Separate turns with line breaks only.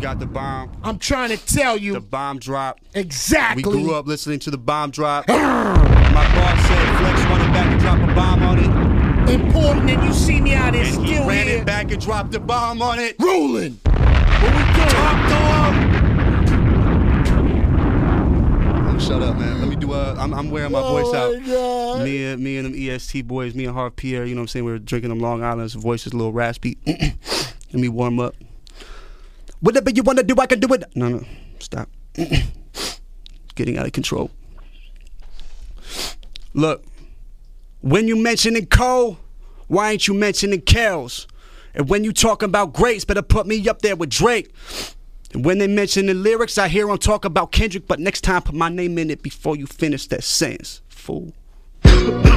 got the bomb.
I'm trying to tell you.
The bomb drop.
Exactly.
We grew up listening to the bomb drop. My boss said Flex running back and drop a bomb on it.
Important, and you see me out there
And
still
he ran
here.
it back and dropped the bomb on it.
Rolling. What we doing?
Talk to him. Shut up, man. Let me do I'm wearing my voice out.
God.
Me and them EST boys, me and Harv Pierre, you know what I'm saying? We were drinking them Long Island's. Voice is a little raspy. Let me warm up. Whatever you want to do, I can do it. No, stop. Getting out of control. Look, when you mentioning Cole, why ain't you mentioning Kells? And when you talking about greats, better put me up there with Drake. And when they mention the lyrics, I hear them talk about Kendrick, but next time put my name in it before you finish that sentence, fool.